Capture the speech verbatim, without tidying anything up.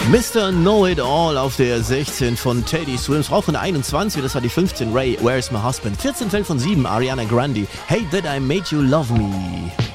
Mister Know-It-All auf der sechzehn von Teddy Swims, Frau von einundzwanzig, das war die fünfzehn, Ray, Where's My Husband, vierzehn fällt von sieben, Ariana Grande, Hey That I Made You Love Me.